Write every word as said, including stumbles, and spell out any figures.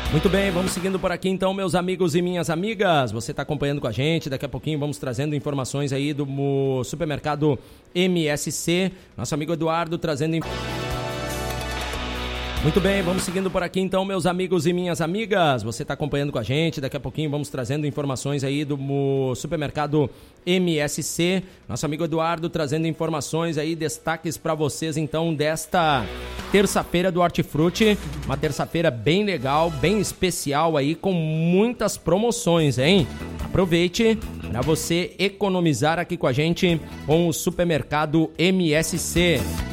Muito bem, vamos seguindo por aqui então, meus amigos e minhas amigas. Você está acompanhando com a gente, daqui a pouquinho vamos trazendo informações aí do supermercado M S C. Nosso amigo Eduardo trazendo... Muito bem, vamos seguindo por aqui então, meus amigos e minhas amigas. Você está acompanhando com a gente, daqui a pouquinho vamos trazendo informações aí do supermercado M S C. Nosso amigo Eduardo trazendo informações aí, destaques para vocês então desta terça-feira do Hortifruti. Uma terça-feira bem legal, bem especial aí, com muitas promoções, hein? Aproveite para você economizar aqui com a gente com o supermercado M S C.